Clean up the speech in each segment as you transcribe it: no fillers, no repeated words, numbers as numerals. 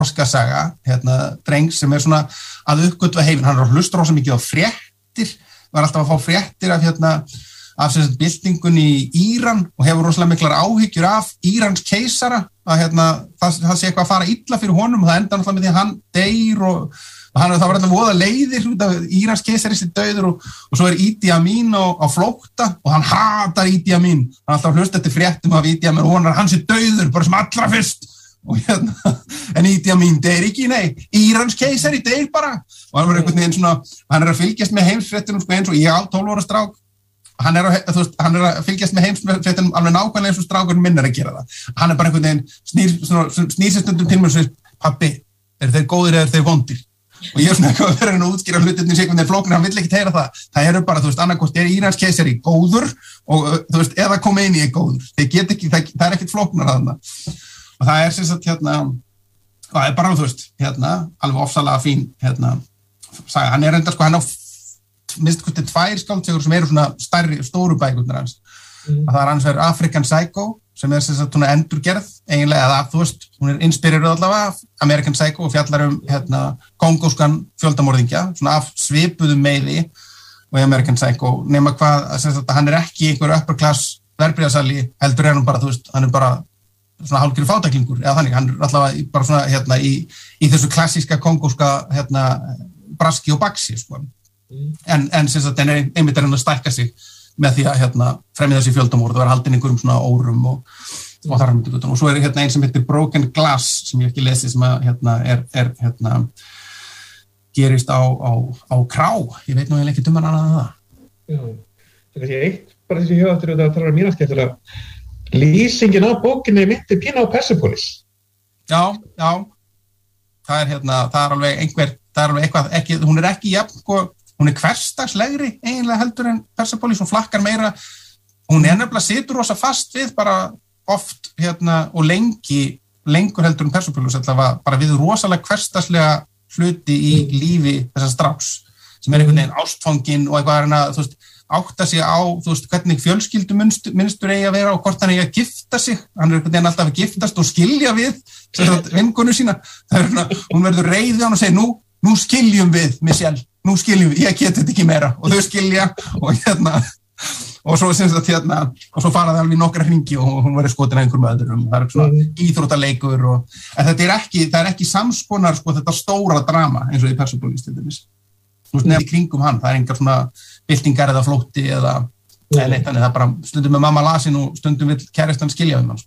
þroskasaga, drengs sem svona að uppgötva heiminn, hann hlustar rosa mikið á fréttir, var alltaf að fá fréttir af byltingunni í Íran og hefur rosalega miklar áhyggjur af Írans keisara, að það sé eitthvað að fara illa fyrir honum og það endar náttúrulega með því að hann deyr og það var alltaf voða leiðir út af Írans keisari sem dauður og svo Idi Amin á flótta og hann hatar Idi Amin, hann alltaf hlusta eftir fréttum af Idi Amin og vonar hann sé dauður bara sem allra fyrst og en Idi Amin deyr ekki, nei, Írans keisari deyr bara og hann var einhvern veginn svona, hann að fylgjast með heimsfréttunum eins og ég á 12 ára strák, hann að fylgjast með heimsfréttunum alveg nákvæmlega eins og strákurinn minn að gera það, hann bara einhvern veginn snýr sér stundum til mér og segir, pabbi, eru þeir góðir eða eru þeir vondir? Og ég svona eitthvað að vera að útskýra hlutirnir sig þegar flóknir, hann vill ekki heyra það. Það eru bara, annarkvort Írans keisari góður og eða Khomeini góður. Þeir get ekki, það er ekkert flóknar að þarna. Og það er sem sagt það er bara, alveg ofsalega fín, saga. Hann enda hann á minnst hvort 2 skáldsögur sem eru svona stóru bækurnar hans. Það er annars vegar African Psycho, sem sem sagt hún endurgerð, eiginlega, eða hún inspireruð allavega af American Psycho og fjallar kongóskan fjöldamorðingja, svona af svipuðum meiði og í American Psycho, nema hvað, sem sagt, hann ekki einhver upper class verðbréfasali, heldur hann bara, hann bara svona hálfgerður fátæklingur, eða þannig, hann allavega bara svona, í þessu klassíska kongóska, braski og baxi, en sem sagt, einmitt hann að stækka sig með því að fremja þessi fjöldamorð og vera haldin einhverjum svona órum og þar myndi og svo einn sem heitir Broken Glass sem ég ekki lesi sem að gerist á Krá, ég veit nú ekki hann annað það. Já, það er eitt bara þessi hjóðaftur að tala mér skemmtur að lýsingin á bókinni minnti pína á Persepolis. Já, það er alveg eitthvað ekki, hún ekki jafn hún hversdagslegri eiginlega heldur en Persepolis, hún flakkar meira, hún nefnilega situr rosa fast við bara oft og lengur heldur en Persepolis, bara við rosalega hversdagslega hluti í lífi þessar stráks, sem einhvern veginn ástfanginn og eitthvað að átta sig á, hvernig fjölskyldumunnstur eigi að vera og hvort hann eigi að gifta sig, hann einhvern veginn alltaf að giftast og skilja við vinkonu sína, hún verður reið á hann og segir, nú skiljum við Michelle, nú skiljum við, ég get þetta ekki meira og þau skilja og svo sem sagt og svo fara það alveg nokkra hringi og hún verður skotin að einhverjum öðrum, það er svona íþróttaleikur en þetta það er ekki samskonar þetta stóra drama eins og í Persepolis til dæmis, nefnir í kringum hann, það er engar svona byltingar eða flótti eða neitt, þannig það er bara stundum með mamma lasin og stundum vill kærastan skilja við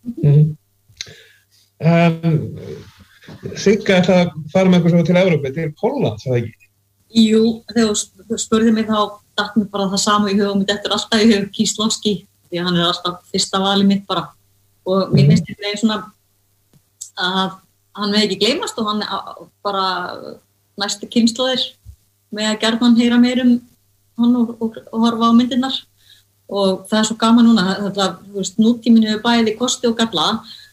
hann. Sigga ætla að fara með eitthvað til Evrópu, til Pólland, það ekki? Jú, þegar þú spurði mig þá datt mér bara það sama í hugum, þetta alltaf í hug Kíslowski, því að hann er alltaf fyrsta valið mitt bara og mér finnst þetta svona að hann með ekki gleymast og hann bara næstu kynslóðir með að gjarnan heyra meir hann og horfa á myndirnar og það er svo gaman núna, nútíminu er bæði kosti og galla,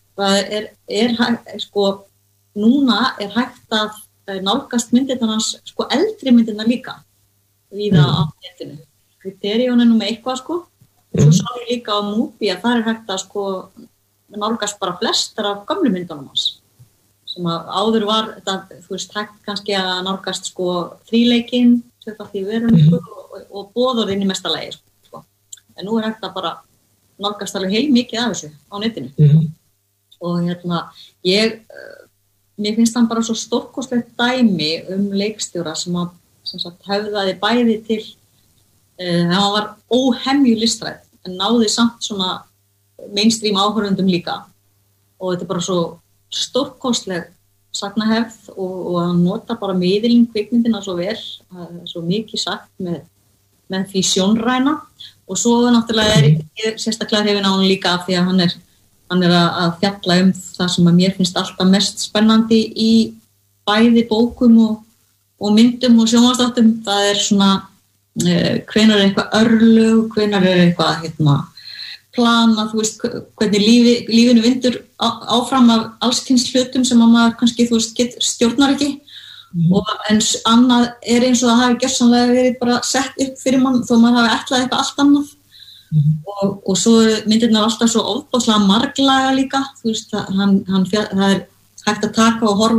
það núna er hægt að nálgast myndirnar hans, eldri myndirnar líka víða á netinu. Criterion er nú með eitthvað, og svo sá ég líka á Mubi að það er hægt að nálgast bara flestar af gömlu myndunum hans, sem að áður var þetta, hægt kannski að nálgast þríleikinn, tvöfalt í veruleikur og boðorðinn í mesta lagi, En nú er hægt að bara nálgast alveg heilmikið af þessu á netinu. Og mér finnst hann bara svo stórkostlegt dæmi leikstjóra sem höfðaði bæði til hann var óhemju listræn en náði samt svona mainstream áhorfendum líka og þetta er bara svo stórkostleg sagnahefð og hann nota bara miðilinn kvikmyndina svo vel, svo mikið sagt með því sjónræna og svo náttúrulega er sérstaklega hrifin á hann líka af því að hann er að fjalla það sem að mér finnst alltaf mest spennandi í bæði bókum og myndum og sjónvarpsþáttum. Það er svona hvenær er eitthvað örlög, hvenær er eitthvað plana, hvernig lífinu vindur áfram af allskyns hlutum sem að maður kannski stjórnar ekki en annað er eins og það hafi gjörsamlega verið bara sett upp fyrir mann þó maður hafi ætlað eitthvað allt annað. Og svo myndirnar alltaf svo ofboðslega marglaga líka, það er hægt að taka og horfa